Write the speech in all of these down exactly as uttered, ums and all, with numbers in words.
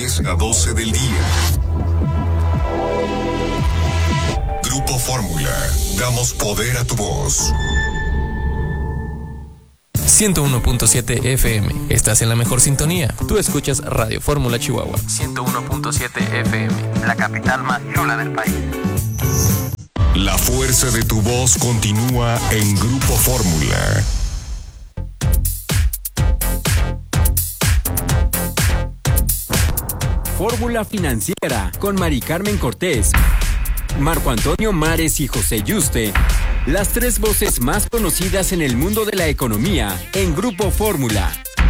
diez a doce del día. Grupo Fórmula. Damos poder a tu voz. ciento uno punto siete F M. Estás en la mejor sintonía. Tú escuchas Radio Fórmula Chihuahua. ciento uno punto siete F M. La capital más chula del país. La fuerza de tu voz continúa en Grupo Fórmula. Fórmula Financiera con Mari Carmen Cortés, Marco Antonio Mares y José Yuste. Las tres voces más conocidas en el mundo de la economía en Grupo Fórmula.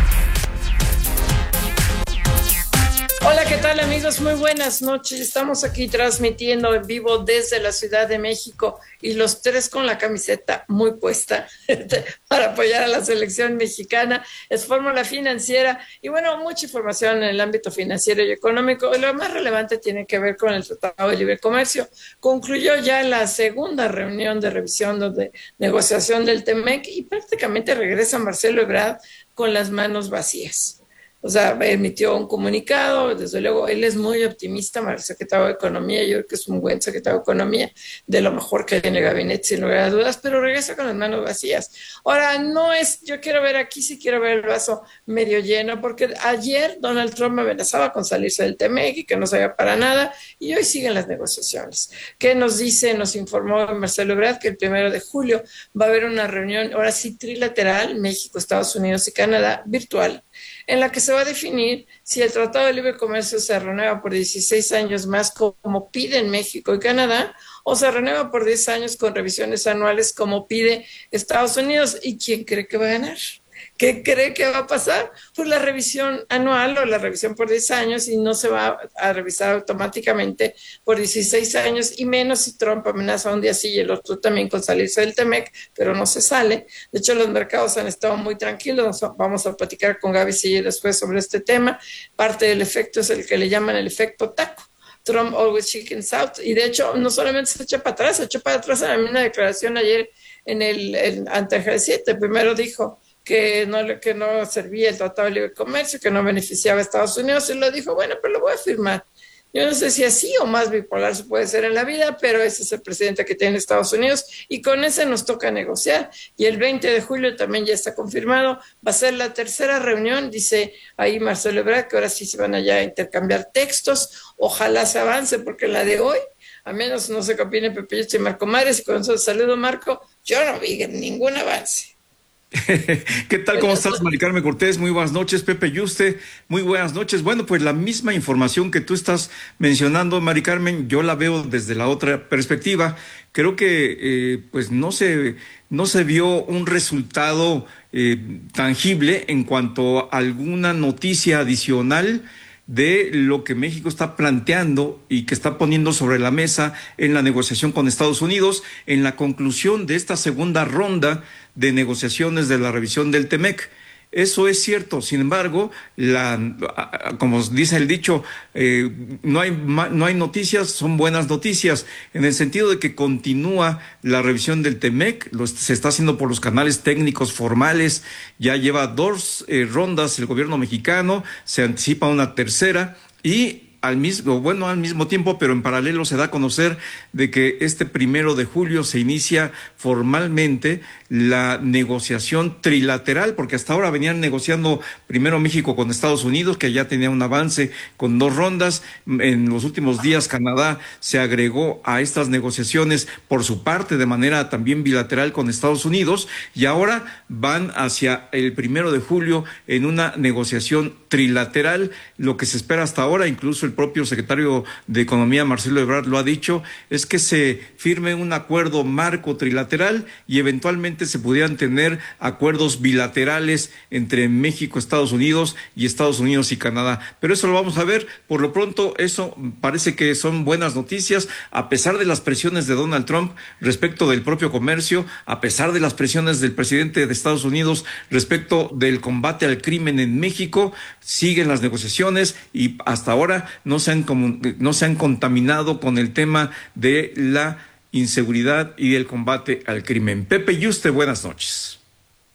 Hola, ¿qué tal, amigos? Muy buenas noches. Estamos aquí transmitiendo en vivo desde la Ciudad de México y los tres con la camiseta muy puesta para apoyar a la selección mexicana. Es Fórmula Financiera y, bueno, mucha información en el ámbito financiero y económico. Y lo más relevante tiene que ver con el Tratado de Libre Comercio. Concluyó ya la segunda reunión de revisión de negociación del TEMEC y prácticamente regresa Marcelo Ebrard con las manos vacías. O sea, emitió un comunicado, desde luego, él es muy optimista, el secretario de Economía, yo creo que es un buen secretario de Economía, de lo mejor que hay en el gabinete, sin lugar a dudas, pero regresa con las manos vacías. Ahora, no es, yo quiero ver aquí, sí quiero ver el vaso medio lleno, porque ayer Donald Trump amenazaba con salirse del TEMEC y que no se haga para nada, y hoy siguen las negociaciones. ¿Qué nos dice? Nos informó Marcelo Ebrard que el primero de julio va a haber una reunión, ahora sí trilateral, México, Estados Unidos y Canadá, virtual, en la que se va a definir si el Tratado de Libre Comercio se renueva por dieciséis años más como piden México y Canadá, o se renueva por diez años con revisiones anuales como pide Estados Unidos. ¿Y quién cree que va a ganar? ¿Qué cree que va a pasar? Pues la revisión anual o la revisión por diez años, y no se va a revisar automáticamente por dieciséis años, y menos si Trump amenaza un día sí y el otro también con salirse del TEMEC, pero no se sale. De hecho, los mercados han estado muy tranquilos. Vamos a platicar con Gaby Siller después sobre este tema. Parte del efecto es el que le llaman el efecto taco. Trump always chickens out, y de hecho no solamente se echa para atrás, se echó para atrás en la misma declaración ayer en el en, ante el G siete. Primero dijo que no, que no servía el Tratado de Libre Comercio, que no beneficiaba a Estados Unidos, y lo dijo, bueno, pero lo voy a firmar. Yo no sé si así o más bipolar se puede ser en la vida, pero ese es el presidente que tiene Estados Unidos, y con ese nos toca negociar. Y el veinte de julio también ya está confirmado, va a ser la tercera reunión, dice ahí Marcelo Ebrard, que ahora sí se van allá a intercambiar textos. Ojalá se avance, porque la de hoy, a menos no sé qué opine Pepe Yuste y Marco Mares, y con eso saludo, Marco, yo no vi ningún avance. ¿Qué tal? ¿Cómo estás, Mari Carmen Cortés? Muy buenas noches, Pepe Yuste. Muy buenas noches. Bueno, pues la misma información que tú estás mencionando, Mari Carmen, yo la veo desde la otra perspectiva. Creo que eh, pues no se, no se vio un resultado eh, tangible en cuanto a alguna noticia adicional de lo que México está planteando y que está poniendo sobre la mesa en la negociación con Estados Unidos, en la conclusión de esta segunda ronda de negociaciones de la revisión del TEMEC. Eso es cierto. Sin embargo, la, como dice el dicho, eh, no hay, no hay noticias, son buenas noticias, en el sentido de que continúa la revisión del TEMEC, lo, se está haciendo por los canales técnicos formales, ya lleva dos eh, rondas el gobierno mexicano, se anticipa una tercera, y al mismo, bueno, al mismo tiempo, pero en paralelo se da a conocer de que este primero de julio se inicia formalmente la negociación trilateral, porque hasta ahora venían negociando primero México con Estados Unidos, que ya tenía un avance con dos rondas. En los últimos días Canadá se agregó a estas negociaciones por su parte de manera también bilateral con Estados Unidos, y ahora van hacia el primero de julio en una negociación trilateral. Lo que se espera hasta ahora, incluso el propio secretario de Economía, Marcelo Ebrard, lo ha dicho, es que se firme un acuerdo marco trilateral y eventualmente se pudieran tener acuerdos bilaterales entre México, Estados Unidos y Estados Unidos y Canadá. Pero eso lo vamos a ver. Por lo pronto, eso parece que son buenas noticias, a pesar de las presiones de Donald Trump respecto del propio comercio, a pesar de las presiones del presidente de Estados Unidos respecto del combate al crimen en México. Siguen las negociaciones y hasta ahora no se han, no se han contaminado con el tema de la inseguridad y el combate al crimen. Pepe Yuste, buenas noches.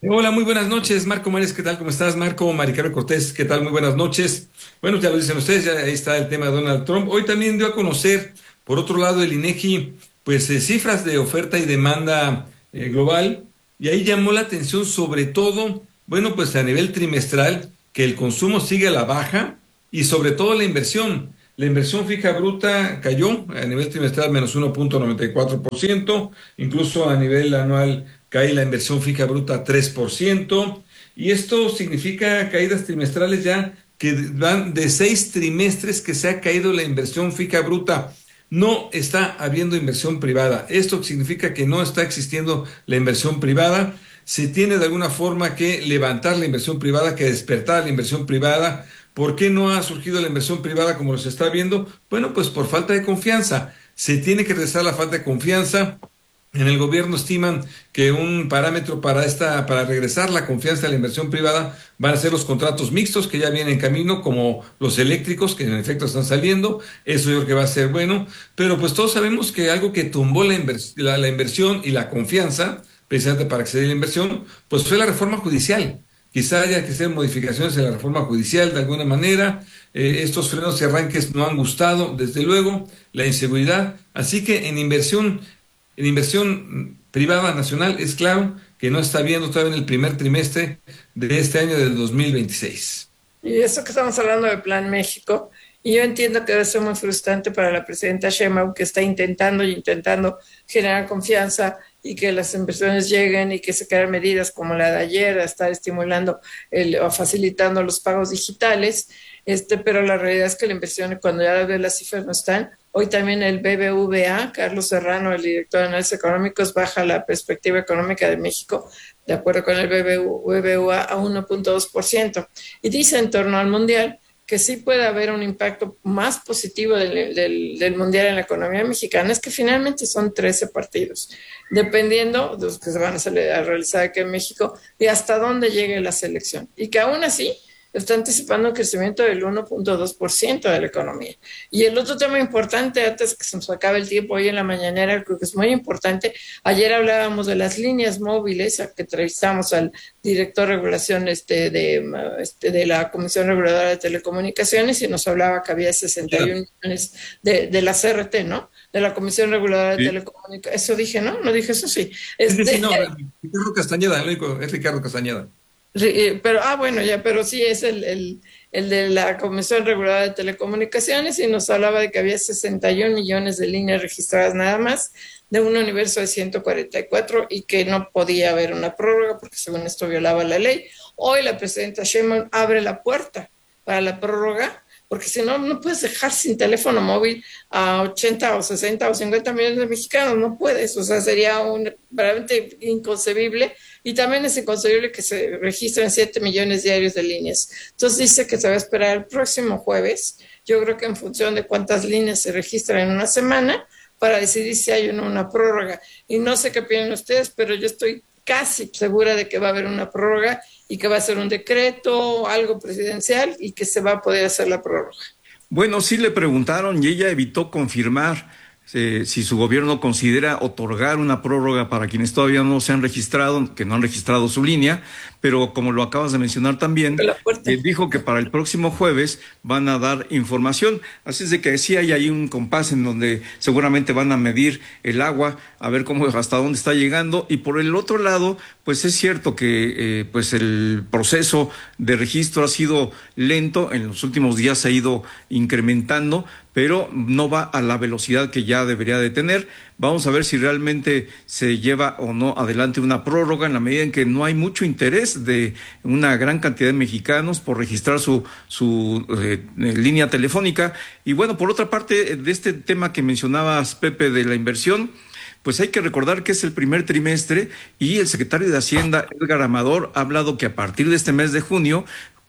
Hola, muy buenas noches, Marco Mares, ¿qué tal? ¿Cómo estás, Marco? Maricarmen Cortés, ¿qué tal? Muy buenas noches. Bueno, ya lo dicen ustedes, ya ahí está el tema de Donald Trump. Hoy también dio a conocer, por otro lado, el INEGI, pues eh, cifras de oferta y demanda eh, global, y ahí llamó la atención sobre todo, bueno, pues a nivel trimestral, que el consumo sigue a la baja y sobre todo la inversión. La inversión fija bruta cayó a nivel trimestral menos uno punto noventa y cuatro por ciento, incluso a nivel anual cae la inversión fija bruta tres por ciento, y esto significa caídas trimestrales ya que van de seis trimestres que se ha caído la inversión fija bruta. No está habiendo inversión privada. Esto significa que no está existiendo la inversión privada. Se tiene de alguna forma que levantar la inversión privada, que despertar la inversión privada. ¿Por qué no ha surgido la inversión privada como se está viendo? Bueno, pues por falta de confianza. Se tiene que regresar la falta de confianza. En el gobierno estiman que un parámetro para esta, para regresar la confianza a la inversión privada van a ser los contratos mixtos que ya vienen en camino, como los eléctricos, que en efecto están saliendo. Eso yo creo que va a ser bueno. Pero pues todos sabemos que algo que tumbó la, invers la, la inversión y la confianza, precisamente para acceder a la inversión, pues fue la reforma judicial. Quizá haya que hacer modificaciones en la reforma judicial de alguna manera. Eh, estos frenos y arranques no han gustado, desde luego, la inseguridad. Así que en inversión En inversión privada nacional es claro que no está viendo todavía en el primer trimestre de este año del dos mil veintiséis. Y eso que estamos hablando de Plan México, y yo entiendo que debe ser muy frustrante para la presidenta Sheinbaum, que está intentando y intentando generar confianza y que las inversiones lleguen y que se crean medidas como la de ayer, a estar estimulando el, o facilitando los pagos digitales, este, pero la realidad es que la inversión, cuando ya ves las cifras no están. Hoy también el B B V A, Carlos Serrano, el director de análisis económicos, baja la perspectiva económica de México, de acuerdo con el B B V A, a uno punto dos por ciento. Y dice en torno al mundial que sí puede haber un impacto más positivo del, del, del mundial en la economía mexicana, es que finalmente son trece partidos, dependiendo de los que se van a, salir a realizar aquí en México y hasta dónde llegue la selección. Y que aún así está anticipando un crecimiento del uno punto dos por ciento de la economía. Y el otro tema importante, antes que se nos acabe el tiempo, hoy en la mañanera, creo que es muy importante. Ayer hablábamos de las líneas móviles, a que entrevistamos al director de regulación este, de, este, de la Comisión Reguladora de Telecomunicaciones, y nos hablaba que había sesenta y uno millones de, de la C R T, ¿no? De la Comisión Reguladora de sí. Telecomunicaciones. Eso dije, ¿no? No dije eso, sí. Este, sí, sí, no, Ricardo Castañeda, es Ricardo Castañeda. Pero, ah, bueno, ya, pero sí es el, el, el de la Comisión Reguladora de Telecomunicaciones, y nos hablaba de que había sesenta y un millones de líneas registradas nada más, de un universo de ciento cuarenta y cuatro, y que no podía haber una prórroga porque según esto violaba la ley. Hoy la presidenta Sheinbaum abre la puerta para la prórroga, porque si no, no puedes dejar sin teléfono móvil a ochenta o sesenta o cincuenta millones de mexicanos, no puedes, o sea, sería un, realmente inconcebible. Y también es inconcebible que se registren siete millones diarios de líneas. Entonces dice que se va a esperar el próximo jueves, yo creo que en función de cuántas líneas se registran en una semana, para decidir si hay una, una prórroga. Y no sé qué opinan ustedes, pero yo estoy casi segura de que va a haber una prórroga y que va a ser un decreto, algo presidencial, y que se va a poder hacer la prórroga. Bueno, sí le preguntaron y ella evitó confirmar Eh, si su gobierno considera otorgar una prórroga para quienes todavía no se han registrado, que no han registrado su línea, pero como lo acabas de mencionar también, eh, dijo que para el próximo jueves van a dar información. Así es de que sí hay ahí un compás en donde seguramente van a medir el agua, a ver cómo, hasta dónde está llegando. Y por el otro lado, pues es cierto que eh, pues el proceso de registro ha sido lento, en los últimos días se ha ido incrementando, pero no va a la velocidad que ya debería de tener. Vamos a ver si realmente se lleva o no adelante una prórroga, en la medida en que no hay mucho interés de una gran cantidad de mexicanos por registrar su, su eh, línea telefónica. Y bueno, por otra parte, de este tema que mencionabas, Pepe, de la inversión, pues hay que recordar que es el primer trimestre y el secretario de Hacienda, Edgar Amador, ha hablado que a partir de este mes de junio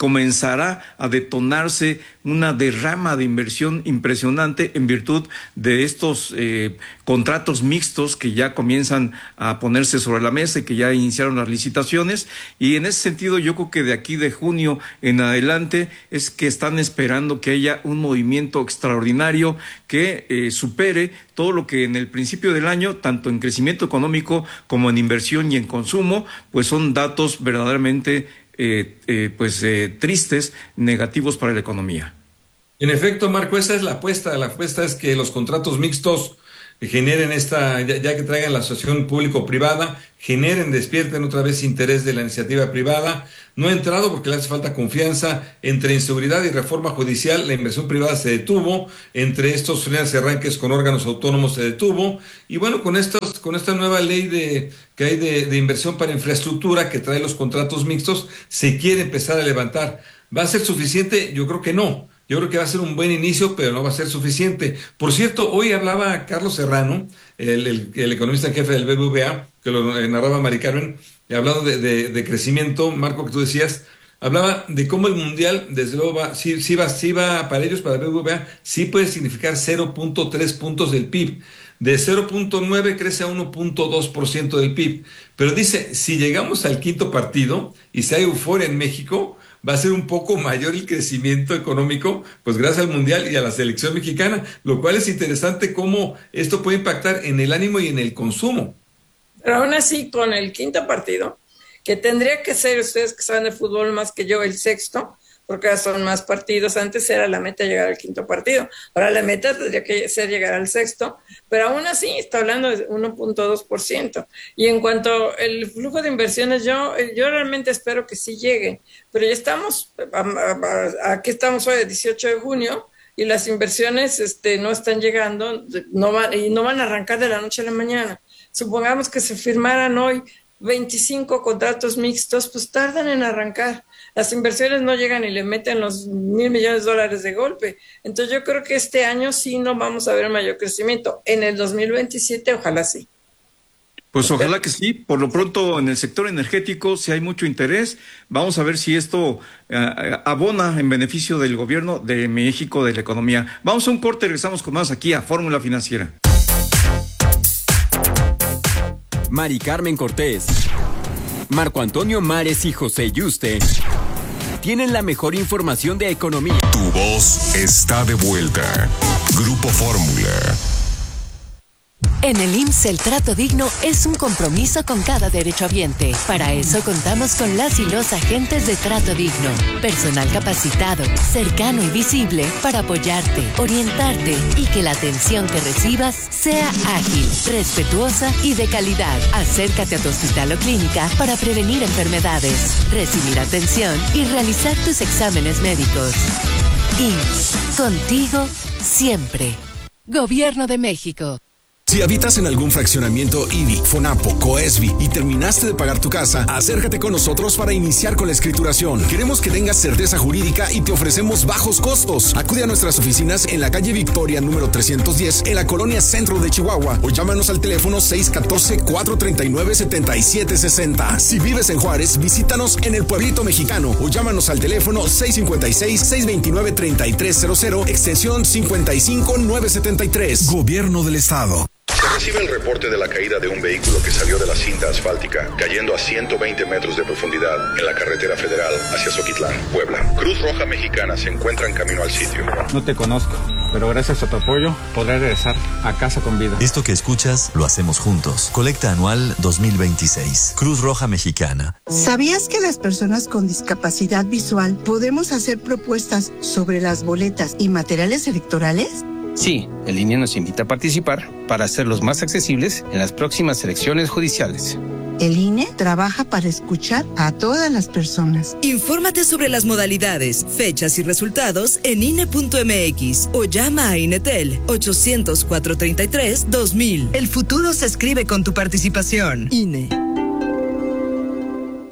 comenzará a detonarse una derrama de inversión impresionante en virtud de estos eh, contratos mixtos que ya comienzan a ponerse sobre la mesa y que ya iniciaron las licitaciones. Y en ese sentido yo creo que de aquí de junio en adelante es que están esperando que haya un movimiento extraordinario que eh, supere todo lo que en el principio del año, tanto en crecimiento económico como en inversión y en consumo, pues son datos verdaderamente Eh, eh, pues eh, tristes, negativos para la economía. En efecto, Marco, esa es la apuesta. La apuesta es que los contratos mixtos generen esta, ya, ya que traigan la asociación público-privada, generen, despierten otra vez interés de la iniciativa privada. No ha entrado porque le hace falta confianza. Entre inseguridad y reforma judicial, la inversión privada se detuvo. Entre estos frenos y arranques con órganos autónomos se detuvo. Y bueno, con estos, con esta nueva ley de que hay de, de inversión para infraestructura que trae los contratos mixtos, se quiere empezar a levantar. ¿Va a ser suficiente? Yo creo que no. Yo creo que va a ser un buen inicio, pero no va a ser suficiente. Por cierto, hoy hablaba Carlos Serrano, el, el, el economista en jefe del B B V A, que lo narraba Mari Carmen, hablando de, de, de crecimiento, Marco, que tú decías, hablaba de cómo el mundial, desde luego, va, sí, sí, va, sí va para ellos, para el B B V A, sí puede significar cero punto tres puntos del P I B. De cero punto nueve crece a uno punto dos por ciento del P I B. Pero dice, si llegamos al quinto partido y si hay euforia en México, va a ser un poco mayor el crecimiento económico, pues gracias al Mundial y a la selección mexicana, lo cual es interesante cómo esto puede impactar en el ánimo y en el consumo. Pero aún así, con el quinto partido, que tendría que ser, ustedes que saben de fútbol más que yo, el sexto, porque ahora son más partidos. Antes era la meta llegar al quinto partido, ahora la meta tendría que ser llegar al sexto, pero aún así está hablando de uno punto dos por ciento. Y en cuanto al flujo de inversiones, yo, yo realmente espero que sí llegue, pero ya estamos, aquí estamos hoy, el dieciocho de junio, y las inversiones este, no están llegando, no van, y no van a arrancar de la noche a la mañana. Supongamos que se firmaran hoy veinticinco contratos mixtos, pues tardan en arrancar. Las inversiones no llegan y le meten los mil millones de dólares de golpe. Entonces yo creo que este año sí no vamos a ver mayor crecimiento. En el dos mil veintisiete ojalá sí. Pues ojalá que sí. Por lo pronto en el sector energético si hay mucho interés. Vamos a ver si esto eh, abona en beneficio del gobierno de México, de la economía. Vamos a un corte, regresamos con más aquí a Fórmula Financiera. Mari Carmen Cortés, Marco Antonio Mares y José Yuste tienen la mejor información de economía. Tu voz está de vuelta. Grupo Fórmula. En el I M S S el trato digno es un compromiso con cada derechohabiente. Para eso contamos con las y los agentes de trato digno. Personal capacitado, cercano y visible para apoyarte, orientarte y que la atención que recibas sea ágil, respetuosa y de calidad. Acércate a tu hospital o clínica para prevenir enfermedades, recibir atención y realizar tus exámenes médicos. I M S S, contigo siempre. Gobierno de México. Si habitas en algún fraccionamiento I D I, FONAPO, COESBI y terminaste de pagar tu casa, acércate con nosotros para iniciar con la escrituración. Queremos que tengas certeza jurídica y te ofrecemos bajos costos. Acude a nuestras oficinas en la calle Victoria número trescientos diez en la colonia Centro de Chihuahua o llámanos al teléfono seis uno cuatro, cuatro tres nueve, siete siete seis cero. Si vives en Juárez, visítanos en el Pueblito Mexicano o llámanos al teléfono seis cinco seis, seis dos nueve, tres tres cero cero, extensión cincuenta y cinco nueve setenta y tres. Gobierno del Estado. Se recibe el reporte de la caída de un vehículo que salió de la cinta asfáltica, cayendo a ciento veinte metros de profundidad en la carretera federal hacia Zoquitlán, Puebla. Cruz Roja Mexicana se encuentra en camino al sitio. No te conozco, pero gracias a tu apoyo podré regresar a casa con vida. Esto que escuchas lo hacemos juntos. Colecta anual dos mil veintiséis. Cruz Roja Mexicana. ¿Sabías que las personas con discapacidad visual podemos hacer propuestas sobre las boletas y materiales electorales? Sí, el I N E nos invita a participar para hacerlos más accesibles en las próximas elecciones judiciales. El I N E trabaja para escuchar a todas las personas. Infórmate sobre las modalidades, fechas y resultados en I N E punto M X o llama a INETEL ochocientos, cuatrocientos treinta y tres, dos mil. El futuro se escribe con tu participación. I N E.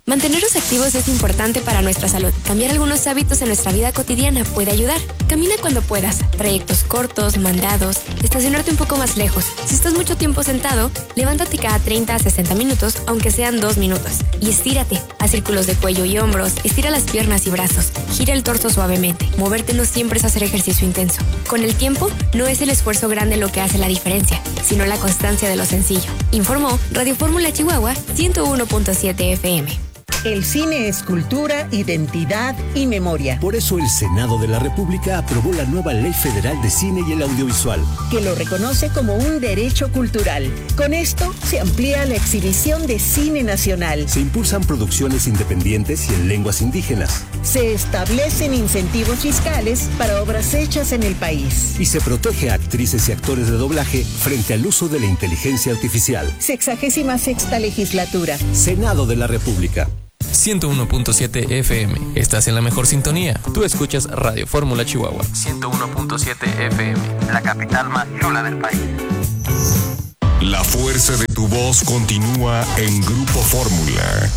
Mantenernos activos es importante para nuestra salud. Cambiar algunos hábitos en nuestra vida cotidiana puede ayudar. Camina cuando puedas, trayectos cortos, mandados, estacionarte un poco más lejos. Si estás mucho tiempo sentado, levántate cada treinta a sesenta minutos, aunque sean dos minutos. Y estírate. Haz círculos de cuello y hombros, estira las piernas y brazos, gira el torso suavemente. Moverte no siempre es hacer ejercicio intenso. Con el tiempo, no es el esfuerzo grande lo que hace la diferencia, sino la constancia de lo sencillo. Informó Radio Fórmula Chihuahua ciento uno punto siete F M. El cine es cultura, identidad y memoria. Por eso el Senado de la República aprobó la nueva Ley Federal de Cine y el Audiovisual, que lo reconoce como un derecho cultural. Con esto se amplía la exhibición de cine nacional. Se impulsan producciones independientes y en lenguas indígenas. Se establecen incentivos fiscales para obras hechas en el país. Y se protege a actrices y actores de doblaje frente al uso de la inteligencia artificial. Sexagésima sexta legislatura. Senado de la República. ciento uno punto siete F M. Estás en la mejor sintonía. Tú escuchas Radio Fórmula Chihuahua. ciento uno punto siete F M. La capital más chula del país. La fuerza de tu voz continúa en Grupo Fórmula.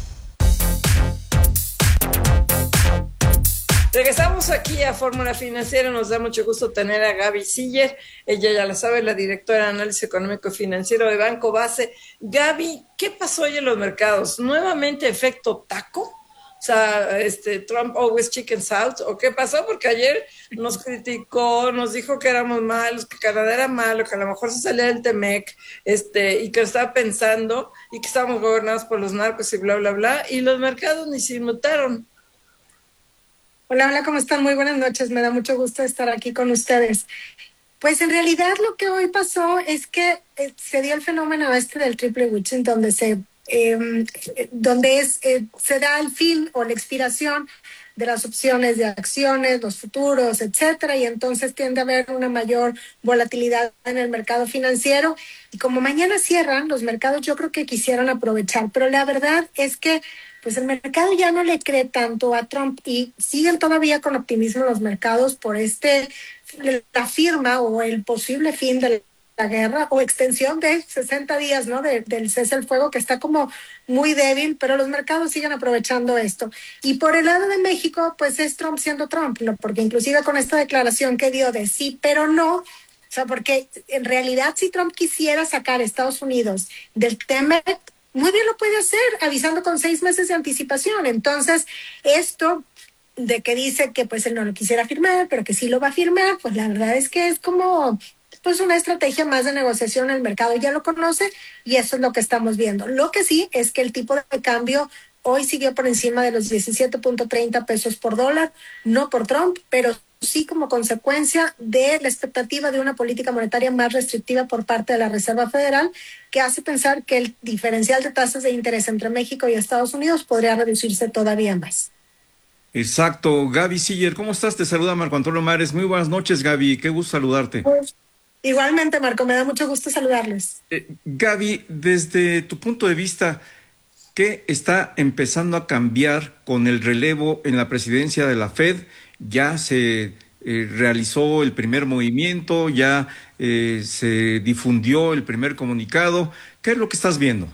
Regresamos aquí a Fórmula Financiera. Nos da mucho gusto tener a Gaby Siller. Ella ya la sabe, la directora de Análisis Económico y Financiero de Banco Base. Gaby, ¿qué pasó hoy en los mercados? ¿Nuevamente efecto taco? O sea, este Trump always chicken south, ¿o qué pasó? Porque ayer nos criticó, nos dijo que éramos malos, que Canadá era malo, que a lo mejor se salía del Temec, este, y que estaba pensando, y que estábamos gobernados por los narcos y bla, bla, bla, y los mercados ni se inmutaron. Hola, hola, ¿cómo están? Muy buenas noches, me da mucho gusto estar aquí con ustedes. Pues en realidad lo que hoy pasó es que eh, se dio el fenómeno este del triple witching, donde se eh, donde es eh, se da el fin o la expiración de las opciones de acciones, los futuros, etcétera, y entonces tiende a haber una mayor volatilidad en el mercado financiero. Y como mañana cierran, los mercados yo creo que quisieron aprovechar, pero la verdad es que pues el mercado ya no le cree tanto a Trump y siguen todavía con optimismo los mercados por este, la firma o el posible fin de la guerra o extensión de sesenta días, ¿no? De, del cese al fuego, que está como muy débil, pero los mercados siguen aprovechando esto. Y por el lado de México, pues es Trump siendo Trump, ¿no? Porque inclusive con esta declaración que dio de sí, pero no, o sea, porque en realidad si Trump quisiera sacar a Estados Unidos del Temec, muy bien lo puede hacer, avisando con seis meses de anticipación. Entonces, esto de que dice que pues él no lo quisiera firmar, pero que sí lo va a firmar, pues la verdad es que es como pues una estrategia más de negociación. El mercado ya lo conoce y eso es lo que estamos viendo. Lo que sí es que el tipo de cambio hoy siguió por encima de los diecisiete punto treinta pesos por dólar, no por Trump, pero sí como consecuencia de la expectativa de una política monetaria más restrictiva por parte de la Reserva Federal, que hace pensar que el diferencial de tasas de interés entre México y Estados Unidos podría reducirse todavía más. Exacto. Gaby Siller, ¿cómo estás? Te saluda Marco Antonio Mares. Muy buenas noches, Gaby. Qué gusto saludarte. Pues, igualmente, Marco, me da mucho gusto saludarles. Eh, Gaby, desde tu punto de vista, ¿qué está empezando a cambiar con el relevo en la presidencia de la Fed? Ya se eh, realizó el primer movimiento, ya eh, se difundió el primer comunicado. ¿Qué es lo que estás viendo?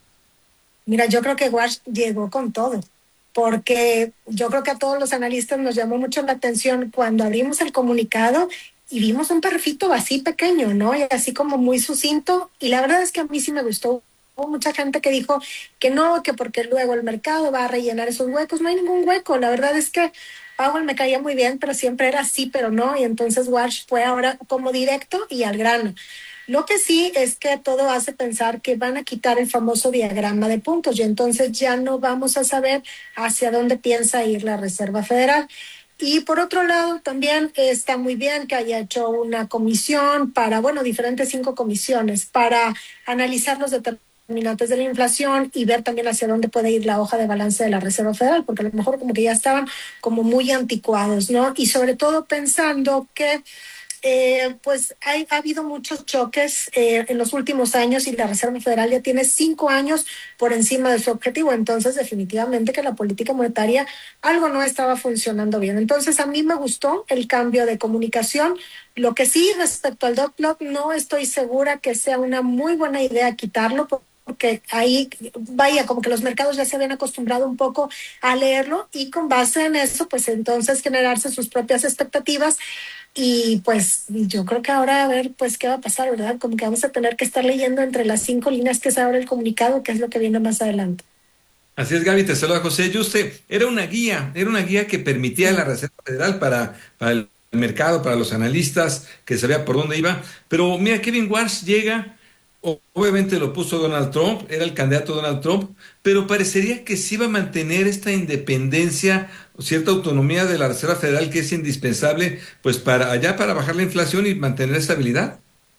Mira, yo creo que Wash llegó con todo, porque yo creo que a todos los analistas nos llamó mucho la atención cuando abrimos el comunicado y vimos un perfito así pequeño, ¿no? Y así como muy sucinto, y la verdad es que a mí sí me gustó. Hubo mucha gente que dijo que no, que porque luego el mercado va a rellenar esos huecos. No hay ningún hueco. La verdad es que Powell me caía muy bien, pero siempre era sí, pero no. Y entonces Walsh fue ahora como directo y al grano. Lo que sí es que todo hace pensar que van a quitar el famoso diagrama de puntos y entonces ya no vamos a saber hacia dónde piensa ir la Reserva Federal. Y por otro lado, también está muy bien que haya hecho una comisión para, bueno, diferentes cinco comisiones para analizar los determinantes de la inflación y ver también hacia dónde puede ir la hoja de balance de la Reserva Federal, porque a lo mejor como que ya estaban como muy anticuados, ¿no? Y sobre todo pensando que Eh, pues hay, ha habido muchos choques eh, en los últimos años y la Reserva Federal ya tiene cinco años por encima de su objetivo, entonces definitivamente que la política monetaria algo no estaba funcionando bien. Entonces a mí me gustó el cambio de comunicación. Lo que sí respecto al dot plot no estoy segura que sea una muy buena idea quitarlo, porque porque ahí, vaya, como que los mercados ya se habían acostumbrado un poco a leerlo y con base en eso, pues entonces generarse sus propias expectativas. Y pues yo creo que ahora a ver pues qué va a pasar, ¿verdad? Como que vamos a tener que estar leyendo entre las cinco líneas que se abre el comunicado, qué es lo que viene más adelante. Así es, Gaby, te saluda José Yuste. Era una guía, era una guía que permitía a la Reserva Federal para, para el mercado, para los analistas, que sabía por dónde iba. Pero mira, Kevin Warsh llega, obviamente lo puso Donald Trump, era el candidato Donald Trump, pero parecería que sí iba a mantener esta independencia, cierta autonomía de la Reserva Federal que es indispensable, pues para allá para bajar la inflación y mantener estabilidad.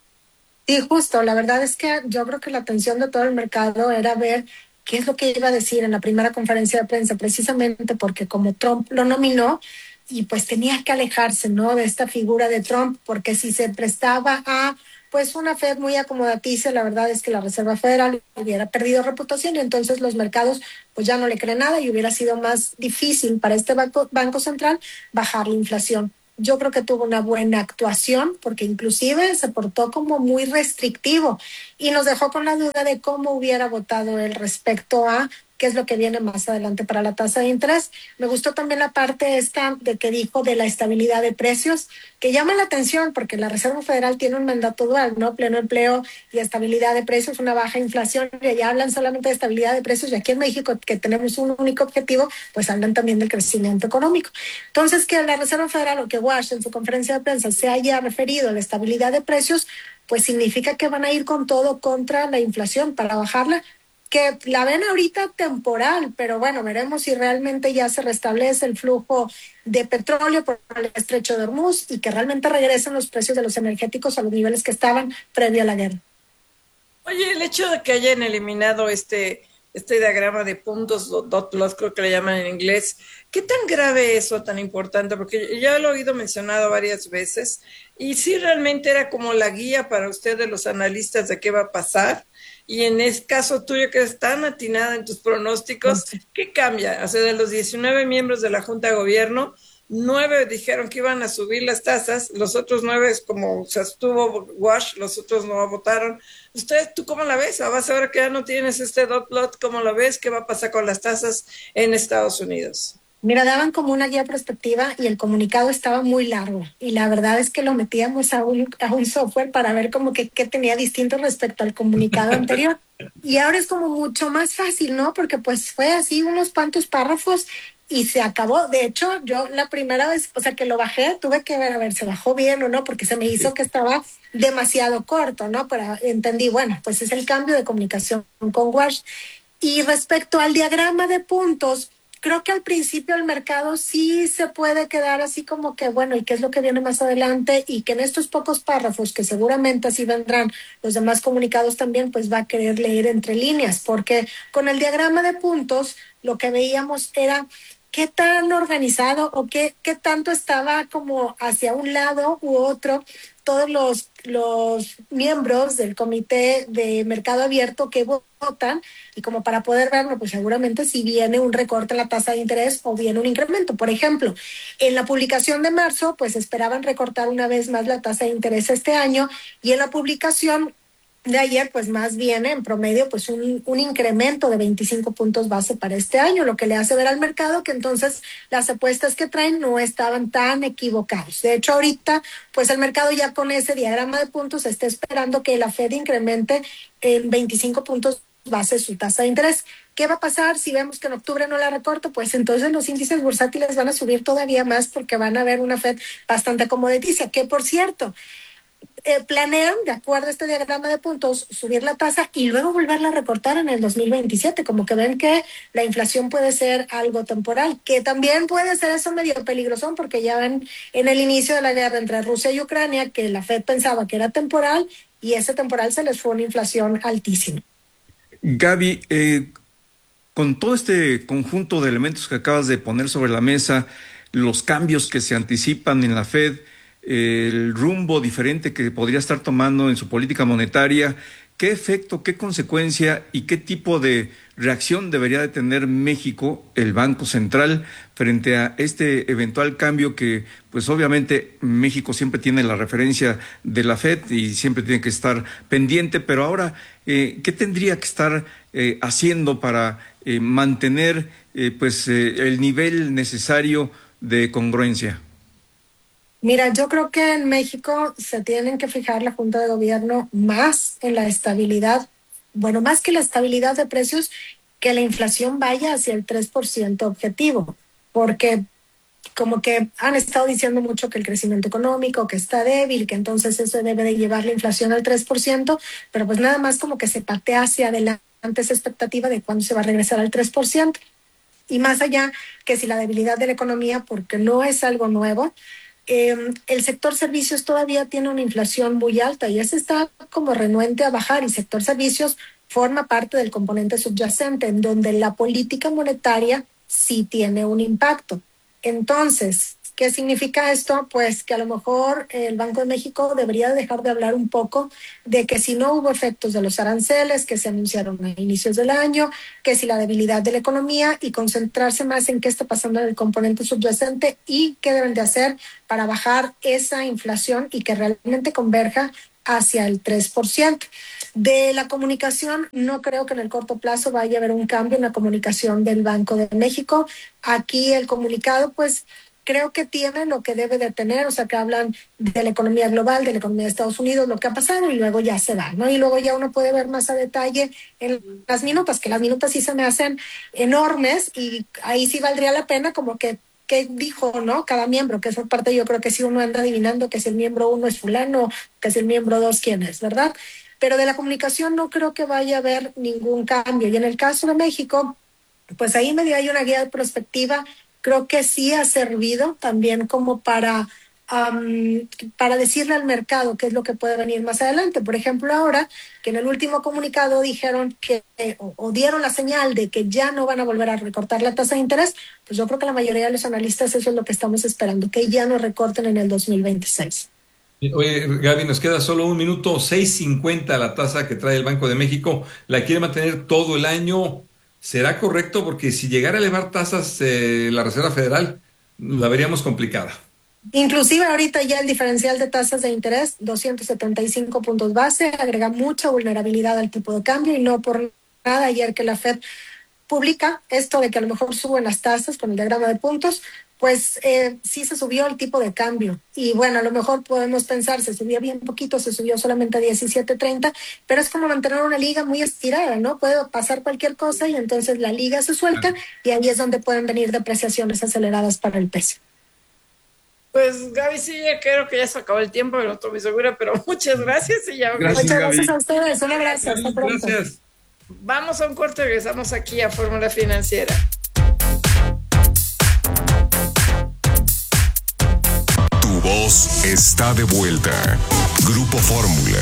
Sí, justo. La verdad es que yo creo que la atención de todo el mercado era ver qué es lo que iba a decir en la primera conferencia de prensa, precisamente porque como Trump lo nominó, y pues tenía que alejarse, ¿no?, de esta figura de Trump, porque si se prestaba a pues una Fed muy acomodaticia, la verdad es que la Reserva Federal hubiera perdido reputación y entonces los mercados pues ya no le creen nada y hubiera sido más difícil para este banco, banco central bajar la inflación. Yo creo que tuvo una buena actuación porque inclusive se portó como muy restrictivo y nos dejó con la duda de cómo hubiera votado él respecto a qué es lo que viene más adelante para la tasa de interés. Me gustó también la parte esta de que dijo de la estabilidad de precios, que llama la atención porque la Reserva Federal tiene un mandato dual, ¿no? Pleno empleo y estabilidad de precios, una baja inflación, y allá hablan solamente de estabilidad de precios, y aquí en México, que tenemos un único objetivo, pues hablan también del crecimiento económico. Entonces, que la Reserva Federal o que Wash en su conferencia de prensa se haya referido a la estabilidad de precios, pues significa que van a ir con todo contra la inflación para bajarla, que la ven ahorita temporal, pero bueno, veremos si realmente ya se restablece el flujo de petróleo por el estrecho de Hormuz y que realmente regresen los precios de los energéticos a los niveles que estaban previo a la guerra. Oye, el hecho de que hayan eliminado este, este diagrama de puntos, dot plots, creo que le llaman en inglés, ¿qué tan grave es eso, tan importante? Porque ya lo he oído mencionado varias veces y sí realmente era como la guía para ustedes, los analistas, de qué va a pasar. Y en el caso tuyo, que es tan atinada en tus pronósticos, ¿qué cambia? O sea, de los diecinueve miembros de la Junta de Gobierno, nueve dijeron que iban a subir las tasas, los otros nueve, como se estuvo Wash, los otros no votaron. ¿Usted, tú cómo la ves? A base ahora que ya no tienes este dot plot, ¿cómo lo ves? ¿Qué va a pasar con las tasas en Estados Unidos? Mira, daban como una guía prospectiva y el comunicado estaba muy largo y la verdad es que lo metíamos a un, a un software para ver como que qué tenía distinto respecto al comunicado anterior. Y ahora es como mucho más fácil, ¿no? Porque pues fue así unos cuantos párrafos y se acabó. De hecho, yo la primera vez, o sea, que lo bajé, tuve que ver, a ver, ¿se bajó bien o no? Porque se me hizo que estaba demasiado corto, ¿no? Pero entendí, bueno, pues es el cambio de comunicación con Wash. Y respecto al diagrama de puntos, creo que al principio el mercado sí se puede quedar así como que, bueno, ¿y qué es lo que viene más adelante? Y que en estos pocos párrafos, que seguramente así vendrán los demás comunicados también, pues va a querer leer entre líneas, porque con el diagrama de puntos lo que veíamos era qué tan organizado o qué, qué tanto estaba como hacia un lado u otro todos los, los miembros del Comité de Mercado Abierto que votan, y como para poder verlo, pues seguramente si viene un recorte en la tasa de interés o viene un incremento. Por ejemplo, en la publicación de marzo, pues esperaban recortar una vez más la tasa de interés este año, y en la publicación de ayer, pues más viene en promedio pues un, un incremento de veinticinco puntos base para este año, lo que le hace ver al mercado que entonces las apuestas que traen no estaban tan equivocados. De hecho, ahorita pues el mercado ya con ese diagrama de puntos está esperando que la Fed incremente en veinticinco puntos base su tasa de interés. ¿Qué va a pasar si vemos que en octubre no la recorta? Pues entonces los índices bursátiles van a subir todavía más porque van a ver una Fed bastante acomodaticia, que por cierto, Eh, planean, de acuerdo a este diagrama de puntos, subir la tasa y luego volverla a recortar en el dos mil veintisiete, como que ven que la inflación puede ser algo temporal, que también puede ser eso medio peligroso, porque ya ven en el inicio de la guerra entre Rusia y Ucrania que la Fed pensaba que era temporal y ese temporal se les fue una inflación altísima. Gaby, eh, con todo este conjunto de elementos que acabas de poner sobre la mesa, los cambios que se anticipan en la Fed, el rumbo diferente que podría estar tomando en su política monetaria, ¿qué efecto, qué consecuencia y qué tipo de reacción debería de tener México, el Banco Central, frente a este eventual cambio que, pues obviamente, México siempre tiene la referencia de la Fed y siempre tiene que estar pendiente, pero ahora, eh, ¿qué tendría que estar eh, haciendo para eh, mantener eh, pues eh, el nivel necesario de congruencia? Mira, yo creo que en México se tienen que fijar la Junta de Gobierno más en la estabilidad, bueno, más que la estabilidad de precios, que la inflación vaya hacia el tres por ciento objetivo, porque como que han estado diciendo mucho que el crecimiento económico, que está débil, que entonces eso debe de llevar la inflación al tres por ciento, pero pues nada más como que se patea hacia adelante esa expectativa de cuándo se va a regresar al tres por ciento. Y más allá que si la debilidad de la economía, porque no es algo nuevo, Eh, el sector servicios todavía tiene una inflación muy alta y ese está como renuente a bajar, y sector servicios forma parte del componente subyacente en donde la política monetaria sí tiene un impacto. Entonces, ¿qué significa esto? Pues que a lo mejor el Banco de México debería dejar de hablar un poco de que si no hubo efectos de los aranceles que se anunciaron a inicios del año, que si la debilidad de la economía, y concentrarse más en qué está pasando en el componente subyacente y qué deben de hacer para bajar esa inflación y que realmente converja hacia el tres por ciento. De la comunicación, no creo que en el corto plazo vaya a haber un cambio en la comunicación del Banco de México. Aquí el comunicado, pues, creo que tiene lo que debe de tener, o sea, que hablan de la economía global, de la economía de Estados Unidos, lo que ha pasado, y luego ya se va, ¿no? Y luego ya uno puede ver más a detalle en las minutas, que las minutas sí se me hacen enormes, y ahí sí valdría la pena como que qué dijo, ¿no? Cada miembro, que esa parte yo creo que sí uno anda adivinando que si el miembro uno es fulano, que si el miembro dos quién es, ¿verdad? Pero de la comunicación no creo que vaya a haber ningún cambio. Y en el caso de México, pues ahí medio hay una guía de prospectiva. Creo que sí ha servido también como para, um, para decirle al mercado qué es lo que puede venir más adelante. Por ejemplo, ahora que en el último comunicado dijeron que, eh, o, o dieron la señal de que ya no van a volver a recortar la tasa de interés, pues yo creo que la mayoría de los analistas eso es lo que estamos esperando, que ya no recorten en el dos mil veintiséis. Oye, Gaby, nos queda solo un minuto, seis cincuenta la tasa que trae el Banco de México. ¿La quiere mantener todo el año? ¿Será correcto? Porque si llegara a elevar tasas eh, la Reserva Federal, la veríamos complicada. Inclusive ahorita ya el diferencial de tasas de interés, doscientos setenta y cinco puntos base, agrega mucha vulnerabilidad al tipo de cambio, y no por nada ayer que la Fed publica esto de que a lo mejor suben las tasas con el diagrama de puntos, pues eh, sí se subió el tipo de cambio. Y bueno, a lo mejor podemos pensar, se subía bien poquito, se subió solamente a diecisiete treinta, pero es como mantener una liga muy estirada, ¿no? Puede pasar cualquier cosa y entonces la liga se suelta, y ahí es donde pueden venir depreciaciones aceleradas para el peso. Pues Gaby, sí, ya creo que ya se acabó el tiempo, no estoy muy segura, pero muchas gracias. Y ya... Gracias, muchas gracias a ustedes, un abrazo, hasta pronto. Gracias. Vamos a un corte y regresamos aquí a Fórmula Financiera. Tu voz está de vuelta. Grupo Fórmula.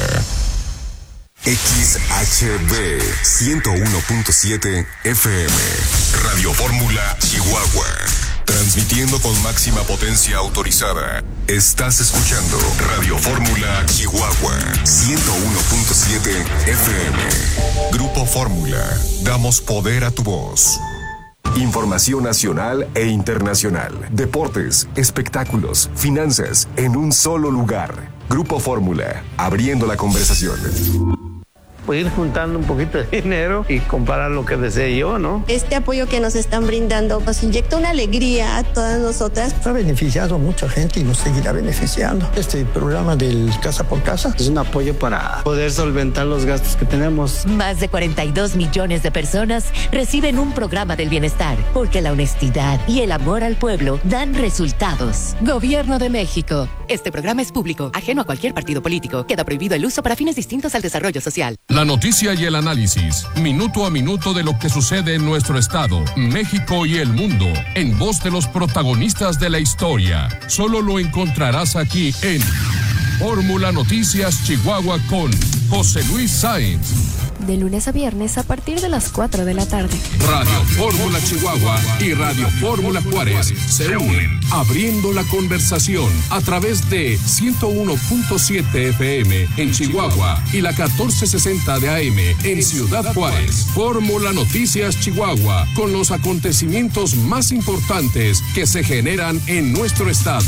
X H B ciento uno punto siete F M. Radio Fórmula Chihuahua. Transmitiendo con máxima potencia autorizada. Estás escuchando Radio Fórmula Chihuahua ciento uno punto siete F M. Grupo Fórmula. Damos poder a tu voz. Información nacional e internacional. Deportes, espectáculos, finanzas, en un solo lugar. Grupo Fórmula, abriendo la conversación. Pues ir juntando un poquito de dinero y comprar lo que desee yo, ¿no? Este apoyo que nos están brindando nos inyecta una alegría a todas nosotras. Ha beneficiado a mucha gente y nos seguirá beneficiando. Este programa del Casa por Casa es un apoyo para poder solventar los gastos que tenemos. Más de cuarenta y dos millones de personas reciben un programa del bienestar, porque la honestidad y el amor al pueblo dan resultados. Gobierno de México. Este programa es público, ajeno a cualquier partido político. Queda prohibido el uso para fines distintos al desarrollo social. La noticia y el análisis, minuto a minuto de lo que sucede en nuestro estado, México y el mundo, en voz de los protagonistas de la historia. Solo lo encontrarás aquí en Fórmula Noticias Chihuahua con José Luis Sáenz. de lunes a viernes a partir de las cuatro de la tarde. Radio Fórmula Chihuahua y Radio Fórmula Juárez se unen, abriendo la conversación a través de ciento uno punto siete F M en Chihuahua y la catorce sesenta de A M en Ciudad Juárez. Fórmula Noticias Chihuahua, con los acontecimientos más importantes que se generan en nuestro estado.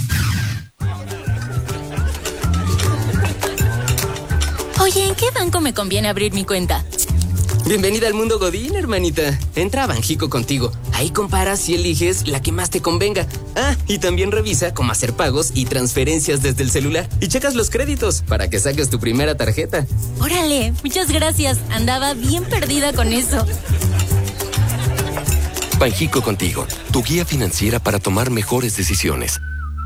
Oye, ¿en qué banco me conviene abrir mi cuenta? Bienvenida al mundo Godín, hermanita. Entra a Banjico Contigo. Ahí comparas y eliges la que más te convenga. Ah, y también revisa cómo hacer pagos y transferencias desde el celular. Y checas los créditos para que saques tu primera tarjeta. Órale, muchas gracias. Andaba bien perdida con eso. Banjico Contigo, tu guía financiera para tomar mejores decisiones.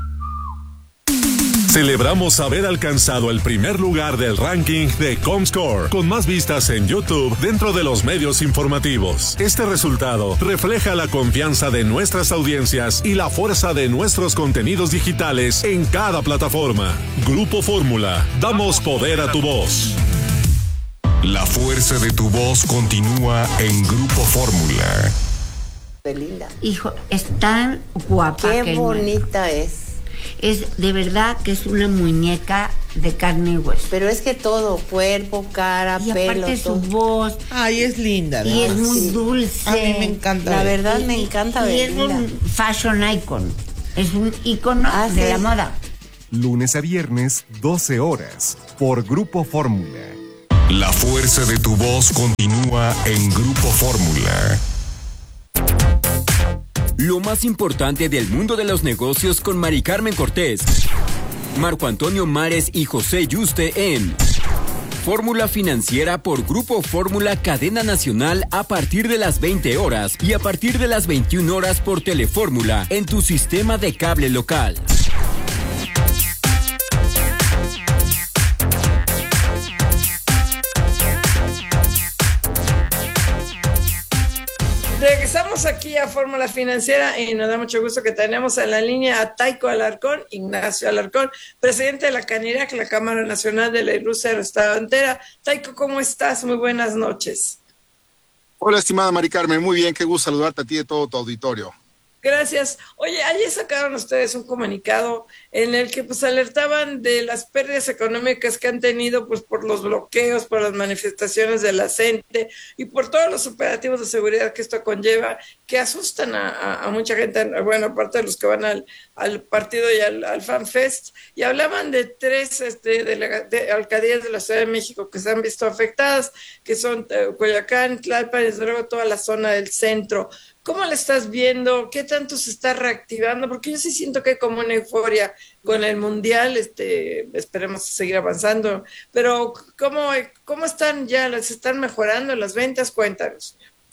Celebramos haber alcanzado el primer lugar del ranking de Comscore, con más vistas en YouTube dentro de los medios informativos. Este resultado refleja la confianza de nuestras audiencias y la fuerza de nuestros contenidos digitales en cada plataforma. Grupo Fórmula, damos poder a tu voz. La fuerza de tu voz continúa en Grupo Fórmula. Linda. Hijo, es tan guapa. Qué que bonita no. es. Es de verdad que es una muñeca de carne y hueso. Pero es que todo, cuerpo, cara, y pelo. Y aparte todo. su voz. Ay, es linda. Y es muy sí. dulce. A mí me encanta. La verdad y, me encanta. Y es un fashion icon. Es un icono ah, de sí. la moda. Lunes a viernes, doce horas, por Grupo Fórmula. La fuerza de tu voz continúa en Grupo Fórmula. Lo más importante del mundo de los negocios con Mari Carmen Cortés, Marco Antonio Mares y José Yuste en Fórmula Financiera por Grupo Fórmula Cadena Nacional a partir de las veinte horas y a partir de las veintiuna horas por Telefórmula en tu sistema de cable local. Regresamos aquí a Fórmula Financiera y nos da mucho gusto que tenemos en la línea a Taico Alarcón, Ignacio Alarcón, presidente de la CANIRAC, la Cámara Nacional de la Industria Restaurantera. Taico, ¿cómo estás? Muy buenas noches. Hola, estimada Mari Carmen, muy bien, qué gusto saludarte a ti y a todo tu auditorio. Gracias. Oye, ayer sacaron ustedes un comunicado en el que pues alertaban de las pérdidas económicas que han tenido pues por los bloqueos, por las manifestaciones de la gente y por todos los operativos de seguridad que esto conlleva, que asustan a, a, a mucha gente, bueno, aparte de los que van al, al partido y al, al FanFest, y hablaban de tres este, de, de alcaldías de la Ciudad de México que se han visto afectadas, que son eh, Coyoacán, Tlalpan y desde luego toda la zona del centro. ¿Cómo la estás viendo? ¿Qué tanto se está reactivando? Porque yo sí siento que hay como una euforia con el Mundial, este, esperemos seguir avanzando, pero ¿cómo, cómo están ya? ¿Las están mejorando las ventas? Cuéntanos.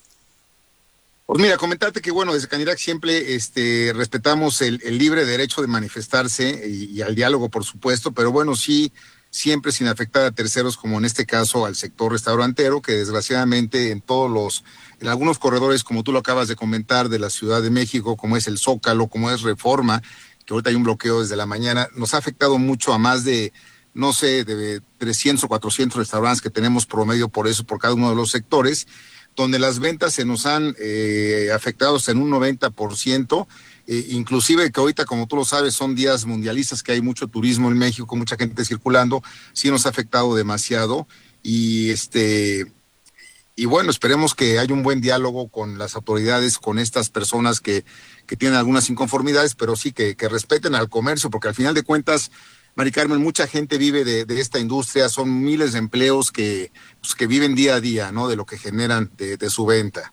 Pues mira, comentarte que bueno, desde CANIRAC siempre este, respetamos el, el libre derecho de manifestarse y, y al diálogo, por supuesto, pero bueno, sí, siempre sin afectar a terceros, como en este caso al sector restaurantero, que desgraciadamente en todos los, en algunos corredores, como tú lo acabas de comentar, de la Ciudad de México, como es el Zócalo, como es Reforma, que ahorita hay un bloqueo desde la mañana, nos ha afectado mucho a más de, no sé, de trescientos o cuatrocientos restaurantes que tenemos promedio por eso, por cada uno de los sectores, donde las ventas se nos han eh, afectado hasta en un noventa por ciento, eh, inclusive que ahorita, como tú lo sabes, son días mundialistas, que hay mucho turismo en México, con mucha gente circulando, sí nos ha afectado demasiado, y este y bueno, esperemos que haya un buen diálogo con las autoridades, con estas personas que, que tienen algunas inconformidades, pero sí que, que respeten al comercio, porque al final de cuentas, Mari Carmen, mucha gente vive de, de esta industria, son miles de empleos que, pues, que viven día a día, ¿no? De lo que generan de, de su venta.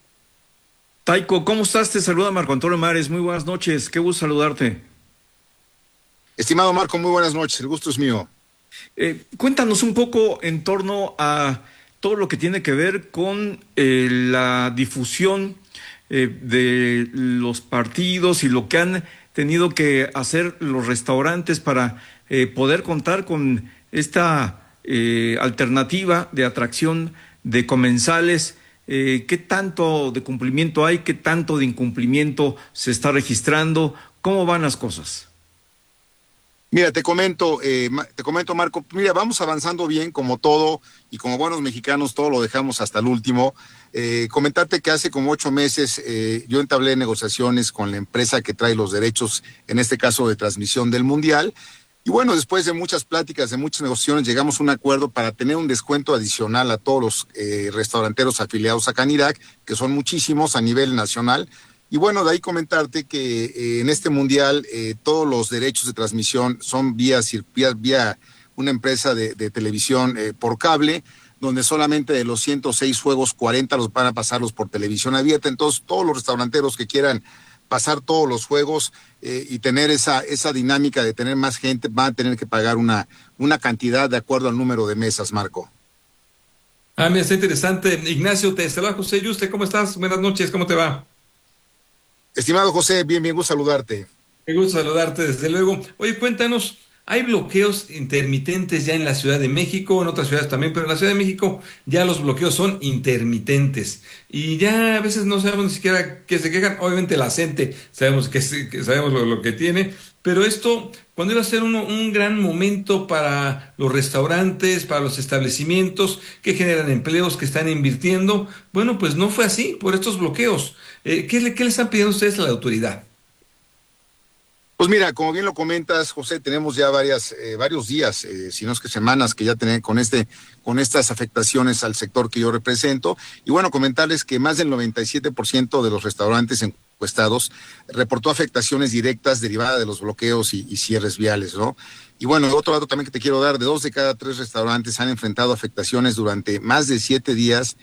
Taico, ¿cómo estás? Te saluda Marco Antonio Mares, muy buenas noches, qué gusto saludarte. Estimado Marco, muy buenas noches, el gusto es mío. Eh, cuéntanos un poco en torno a todo lo que tiene que ver con eh, la difusión eh, de los partidos y lo que han tenido que hacer los restaurantes para eh, poder contar con esta eh, alternativa de atracción de comensales. Eh, ¿Qué tanto de cumplimiento hay? ¿Qué tanto de incumplimiento se está registrando? ¿Cómo van las cosas? Mira, te comento, eh, te comento, Marco, mira, vamos avanzando bien como todo y como buenos mexicanos todo lo dejamos hasta el último. Eh, comentarte que hace como ocho meses eh, yo entablé negociaciones con la empresa que trae los derechos, en este caso de transmisión del Mundial. Y bueno, después de muchas pláticas, de muchas negociaciones, llegamos a un acuerdo para tener un descuento adicional a todos los eh, restauranteros afiliados a Canirac, que son muchísimos a nivel nacional. Y bueno, de ahí comentarte que eh, en este mundial eh, todos los derechos de transmisión son vía, vía, vía una empresa de, de televisión eh, por cable, donde solamente de los ciento seis juegos, cuarenta los van a pasarlos por televisión abierta. Entonces, todos los restauranteros que quieran pasar todos los juegos eh, y tener esa, esa dinámica de tener más gente, van a tener que pagar una, una cantidad de acuerdo al número de mesas, Marco. Ah, mira, está interesante. Ignacio, te saluda José Yuste, ¿cómo estás? Buenas noches, ¿cómo te va? Estimado José, bien, bien, gusto saludarte. Me gusta saludarte, desde luego. Oye, cuéntanos, ¿hay bloqueos intermitentes ya en la Ciudad de México, en otras ciudades también, pero en la Ciudad de México ya los bloqueos son intermitentes? Y ya a veces no sabemos ni siquiera qué se quejan. Obviamente la gente sabemos que, que sabemos lo, lo que tiene, pero esto, cuando iba a ser uno, un gran momento para los restaurantes, para los establecimientos que generan empleos, que están invirtiendo, bueno, pues no fue así por estos bloqueos. Eh, ¿qué, le, ¿Qué le están pidiendo ustedes a la autoridad? Pues mira, como bien lo comentas, José, tenemos ya varias, eh, varios días, eh, si no es que semanas, que ya tenemos con este, con estas afectaciones al sector que yo represento. Y bueno, comentarles que más del noventa y siete por ciento de los restaurantes encuestados reportó afectaciones directas derivadas de los bloqueos y, y cierres viales, ¿no? Y bueno, otro dato también que te quiero dar, de dos de cada tres restaurantes han enfrentado afectaciones durante más de siete días